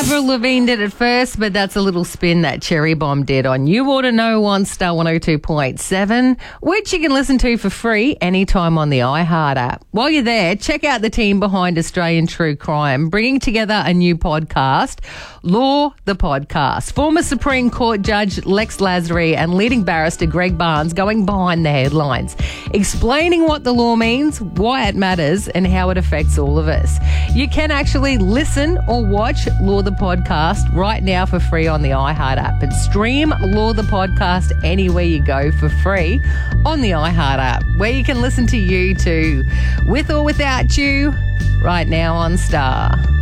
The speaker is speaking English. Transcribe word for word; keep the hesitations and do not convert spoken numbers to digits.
Avril Lavigne did it first, but that's a little spin that Cherry Bomb did on You Ought to Know on Star one oh two point seven, which you can listen to for free anytime on the iHeart app. While you're there, check out the team behind Australian True Crime, bringing together a new podcast, Law the Podcast. Former Supreme Court Judge Lex Lasry and leading barrister Greg Barnes going behind the headlines, explaining what the law means, why it matters, and how it affects all of us. You can actually listen or watch Law the Podcast right now for free on the iHeart app, and stream Law the Podcast anywhere you go for free on the iHeart app, where you can listen to you too, with or without you, right now on Star.